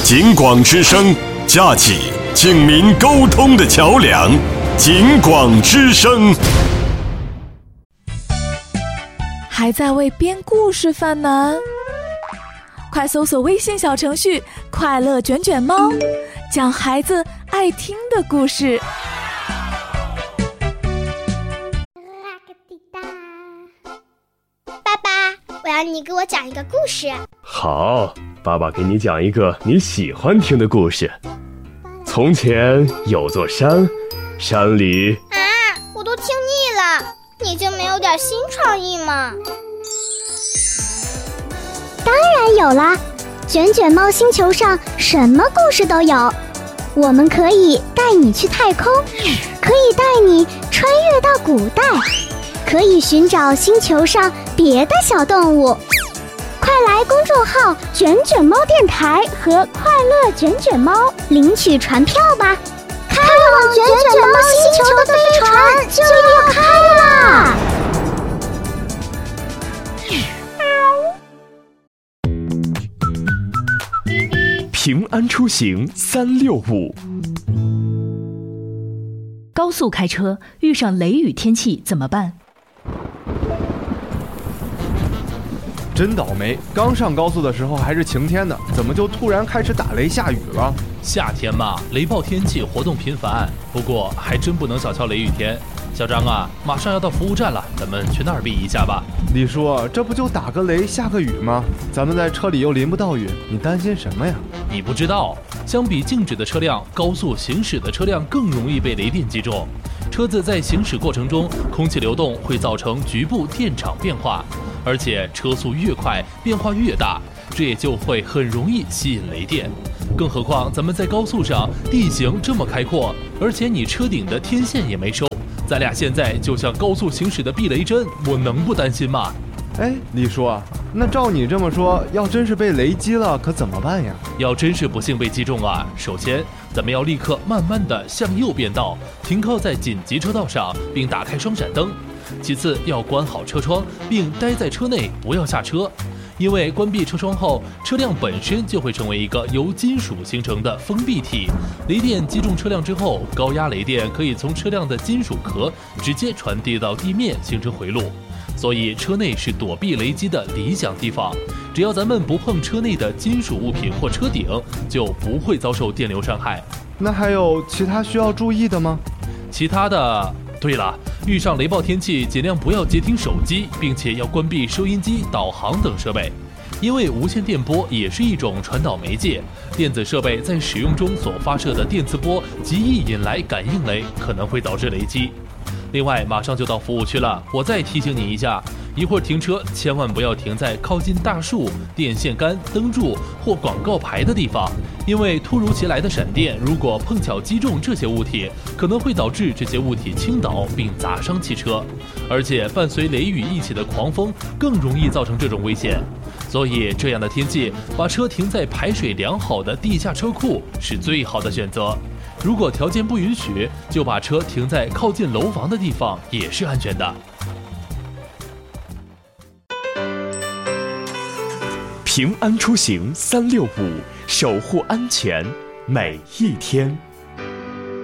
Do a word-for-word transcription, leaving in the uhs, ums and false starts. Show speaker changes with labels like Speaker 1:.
Speaker 1: 警广之声，架起警民沟通的桥梁。警广之声。
Speaker 2: 还在为编故事犯难？快搜索微信小程序“快乐卷卷猫”，讲孩子爱听的故事。
Speaker 3: 爸爸，我要你给我讲一个故事。
Speaker 4: 好，爸爸给你讲一个你喜欢听的故事。从前有座山，山里……
Speaker 3: 啊，我都听腻了，你就没有点新创意吗？
Speaker 5: 当然有啦，卷卷猫星球上什么故事都有。我们可以带你去太空，可以带你穿越到古代，可以寻找星球上别的小动物。快来公众号卷卷猫电台和快乐卷卷猫领取船票吧，开往卷卷猫星球的飞船就要开啦！
Speaker 4: 平安出行三六五。
Speaker 6: 高速开车遇上雷雨天气怎么办？
Speaker 7: 真倒霉，刚上高速的时候还是晴天呢，怎么就突然开始打雷下雨了？
Speaker 8: 夏天嘛，雷暴天气活动频繁，不过还真不能小瞧雷雨天。小张啊，马上要到服务站了，咱们去那儿避一下吧。
Speaker 7: 李叔，这不就打个雷下个雨吗？咱们在车里又淋不到雨，你担心什么呀？
Speaker 8: 你不知道，相比静止的车辆，高速行驶的车辆更容易被雷电击中。车子在行驶过程中，空气流动会造成局部电场变化，而且车速越快，变化越大，这也就会很容易吸引雷电。更何况咱们在高速上，地形这么开阔，而且你车顶的天线也没收，咱俩现在就像高速行驶的避雷针，我能不担心吗？
Speaker 7: 哎，李叔，那照你这么说，要真是被雷击了，可怎么办呀？
Speaker 8: 要真是不幸被击中啊，首先咱们要立刻慢慢地向右变道，停靠在紧急车道上，并打开双闪灯。其次要关好车窗，并待在车内，不要下车。因为关闭车窗后，车辆本身就会成为一个由金属形成的封闭体，雷电击中车辆之后，高压雷电可以从车辆的金属壳直接传递到地面，形成回路。所以车内是躲避雷击的理想地方，只要咱们不碰车内的金属物品或车顶，就不会遭受电流伤害。
Speaker 7: 那还有其他需要注意的吗？
Speaker 8: 其他的，对了，遇上雷暴天气，尽量不要接听手机，并且要关闭收音机、导航等设备，因为无线电波也是一种传导媒介，电子设备在使用中所发射的电磁波极易引来感应雷，可能会导致雷击。另外，马上就到服务区了，我再提醒你一下，一会儿停车千万不要停在靠近大树、电线杆、灯柱或广告牌的地方，因为突如其来的闪电如果碰巧击中这些物体，可能会导致这些物体倾倒并砸伤汽车，而且伴随雷雨一起的狂风更容易造成这种危险。所以这样的天气，把车停在排水良好的地下车库是最好的选择。如果条件不允许，就把车停在靠近楼房的地方，也是安全的。
Speaker 4: 平安出行三六五，守护安全每一天。